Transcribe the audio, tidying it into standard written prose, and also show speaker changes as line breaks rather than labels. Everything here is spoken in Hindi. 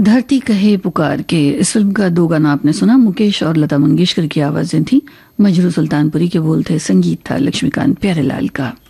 धरती कहे पुकार के इस फिल्म का दो गाना आपने सुना। मुकेश और लता मंगेशकर की आवाजें थी, मजरू सुल्तानपुरी के बोल थे, संगीत था लक्ष्मीकांत प्यारेलाल का।